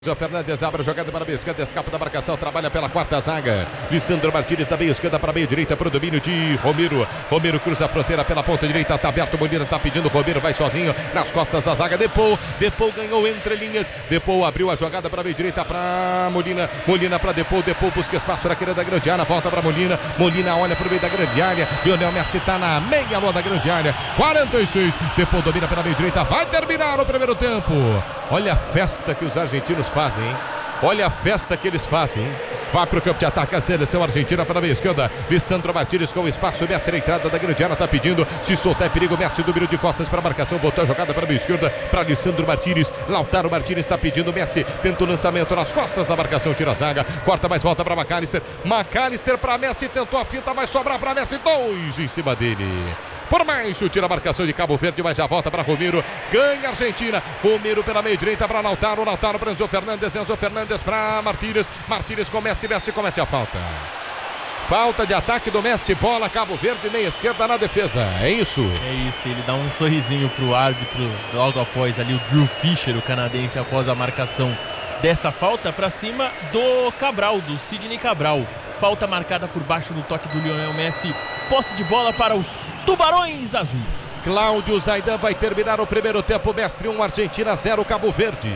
O Fernandes abre a jogada para a meia esquerda, escapa da marcação, trabalha pela quarta zaga. Lissandro Martínez da meia esquerda para a meia direita, para o domínio de Romero. Romero cruza a fronteira pela ponta direita, está aberto, Molina está pedindo, Romero vai sozinho nas costas da zaga. Depou ganhou entre linhas. Depou abriu a jogada para a meia direita para Molina. Molina para Depou busca espaço na querida da grande área, volta para Molina. Molina olha para o meio da grande área. Lionel Messi está na meia lua da grande área. 46. Depou domina pela meia direita, vai terminar o primeiro tempo. Olha a festa que os argentinos fazem, hein? Olha a festa que eles fazem, hein? Vai para o campo de ataque a seleção argentina para a meia esquerda. Lissandro Martínez com o espaço. Messi na entrada da grande área, está pedindo. Se soltar é perigo. Messi domina de costas para a marcação. Botou a jogada para a meia esquerda para Lissandro Martínez. Lautaro Martínez está pedindo. Messi tenta o lançamento nas costas da marcação. Tira a zaga. Corta, mais volta para McAllister. McAllister para Messi. Tentou a finta, mas sobrar para Messi. 2 em cima dele. Por mais chute na marcação de Cabo Verde, mas já volta para Romero. Ganha a Argentina. Romero pela meia direita para Lautaro. Lautaro para Enzo Fernandes. Enzo Fernandes para Martínez. Martínez começa e Messi comete a falta. Falta de ataque do Messi. Bola Cabo Verde, meia esquerda na defesa. É isso? É isso. Ele dá um sorrisinho pro árbitro logo após ali o Drew Fischer, o canadense, após a marcação dessa falta para cima do Cabral, do Sidney Cabral. Falta marcada por baixo do toque do Lionel Messi. Posse de bola para os Tubarões Azuis. Cláudio Zaidan vai terminar o primeiro tempo. Mestre 1, Argentina 0, Cabo Verde.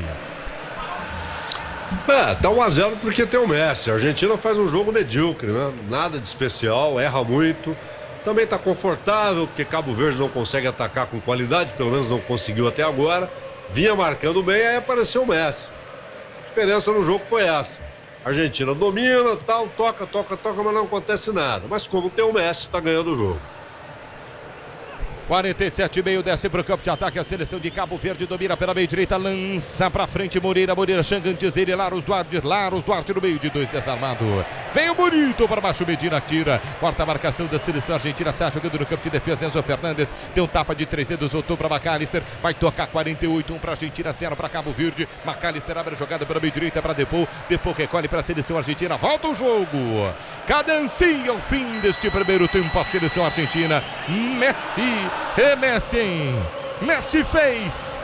Tá 1-0 porque tem o Messi. A Argentina faz um jogo medíocre, né? Nada de especial, erra muito. Também tá confortável, porque Cabo Verde não consegue atacar com qualidade, pelo menos não conseguiu até agora. Vinha marcando bem, aí apareceu o Messi. A diferença no jogo foi essa. A Argentina domina, tal, toca, mas não acontece nada. Mas como tem o Messi, está ganhando o jogo. 47,5, desce para o campo de ataque. A seleção de Cabo Verde domina pela meia direita, lança para frente Moreira changa antes dele, Laros Duarte no meio de dois, desarmado. Veio bonito para baixo, Medina tira. Quarta marcação da seleção argentina, sai jogando no campo de defesa. Enzo Fernandes deu tapa de 3 dedos, voltou para McAllister. Vai tocar 48, 1 para a Argentina, 0 para Cabo Verde. McAllister abre a jogada pela meia direita para Depou. Depou recolhe para a seleção argentina, volta o jogo. Cadencia o fim deste primeiro tempo a seleção argentina. Messi fez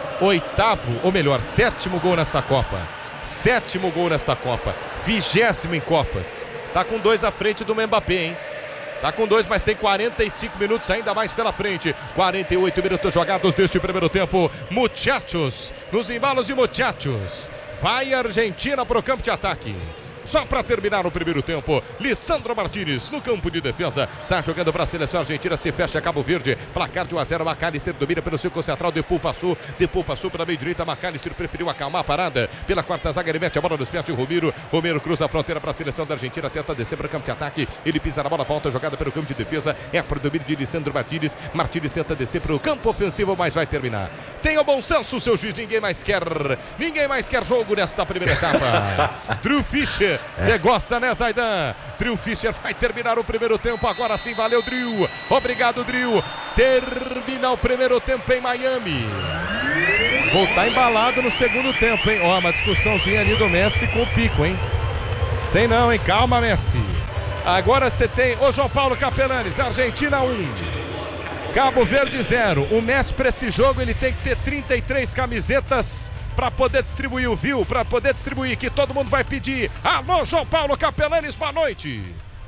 7º gol nessa Copa. 7º gol nessa Copa. 20º em Copas. Tá com 2 à frente do Mbappé, hein? Tá com 2, mas tem 45 minutos ainda mais pela frente. 48 minutos jogados deste primeiro tempo. Muchachos, nos embalos de Muchachos. Vai a Argentina pro campo de ataque. Só para terminar o primeiro tempo, Lissandro Martínez no campo de defesa, sai jogando para a seleção argentina, se fecha Cabo Verde, placar de 1-0, McAllister domina pelo círculo central, Depou passou para a meia direita, McAllister preferiu acalmar a parada, pela quarta zaga ele mete a bola nos pés de Romero cruza a fronteira para a seleção da Argentina, tenta descer para o campo de ataque, ele pisa na bola, volta jogada pelo campo de defesa, é para o domínio de Lissandro Martínez, Martínez tenta descer para o campo ofensivo, mas vai terminar. Tenha bom senso, seu juiz, ninguém mais quer jogo nesta primeira etapa. Drew Fischer, você gosta, né, Zaidan? Drew Fischer vai terminar o primeiro tempo. Agora sim, valeu, Drew. Obrigado, Drew. Termina o primeiro tempo em Miami. Voltar embalado no segundo tempo, hein? Ó, uma discussãozinha ali do Messi com o Pico, hein? Sei não, hein? Calma, Messi. Agora você tem o João Paulo Capelanes, Argentina 1. Cabo Verde 0. O Messi para esse jogo ele tem que ter 33 camisetas para poder distribuir, viu? Para poder distribuir, que todo mundo vai pedir. Alô, João Paulo Capelanes, boa noite.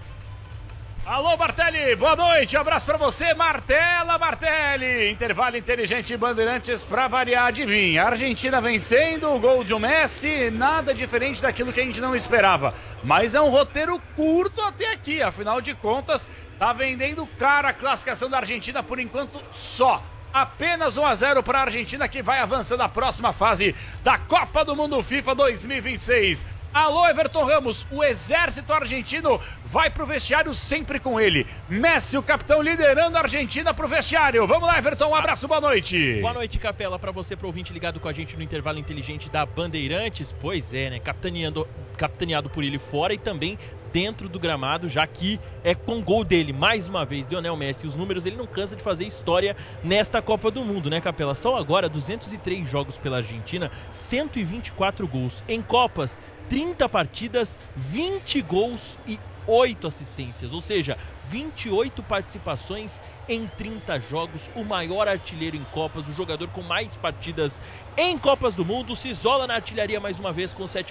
Alô, Martelli, boa noite, abraço pra você, Martelli. Intervalo inteligente Bandeirantes pra variar, adivinha. A Argentina vencendo, o gol de Messi, nada diferente daquilo que a gente não esperava. Mas é um roteiro curto até aqui, afinal de contas, tá vendendo cara a classificação da Argentina por enquanto só. Apenas 1-0 para a Argentina, que vai avançando à próxima fase da Copa do Mundo FIFA 2026. Alô, Everton Ramos, o exército argentino vai pro vestiário sempre com ele. Messi, o capitão, liderando a Argentina pro vestiário. Vamos lá, Everton, um abraço, boa noite. Boa noite, Capela, para você, pro ouvinte ligado com a gente no intervalo inteligente da Bandeirantes. Pois é, né, capitaneado por ele fora e também dentro do gramado, já que é com gol dele, mais uma vez, Lionel Messi. Os números, ele não cansa de fazer história nesta Copa do Mundo, né, Capela? Só agora, 203 jogos pela Argentina, 124 gols. Em Copas, 30 partidas, 20 gols e 8 assistências. Ou seja, 28 participações em 30 jogos, o maior artilheiro em Copas, o jogador com mais partidas em Copas do Mundo, se isola na artilharia mais uma vez com 7